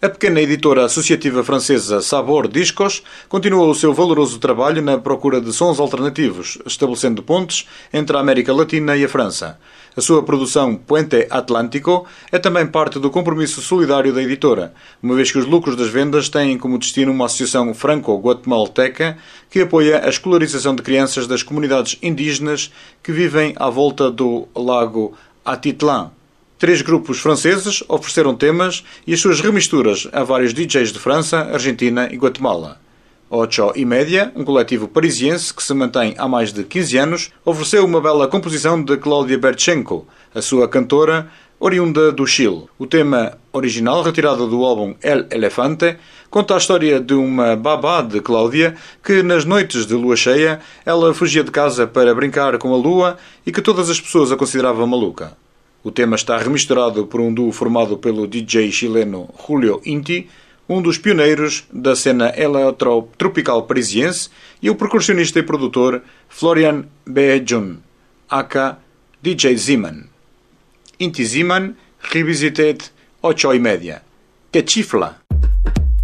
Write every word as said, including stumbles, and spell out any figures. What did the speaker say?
A pequena editora associativa francesa Sabor Discos continua o seu valoroso trabalho na procura de sons alternativos, estabelecendo pontes entre a América Latina e a França. A sua produção Puente Atlântico é também parte do compromisso solidário da editora, uma vez que os lucros das vendas têm como destino uma associação franco-guatemalteca que apoia a escolarização de crianças das comunidades indígenas que vivem à volta do lago Atitlán. Três grupos franceses ofereceram temas e as suas remisturas a vários D Js de França, Argentina e Guatemala. Ocho e Média, um coletivo parisiense que se mantém há mais de quinze anos, ofereceu uma bela composição de Claudia Bertchenko, a sua cantora, oriunda do Chile. O tema original, retirado do álbum El Elefante, conta a história de uma babá de Cláudia que, nas noites de lua cheia, ela fugia de casa para brincar com a lua e que todas as pessoas a consideravam maluca. O tema está remisturado por um duo formado pelo D J chileno Julio Inti, um dos pioneiros da cena eletrotropical parisiense, e o percussionista e produtor Florian Beejun, aka D J Ziman. Inti Ziman, Revisited ocho e Média. Que chifla!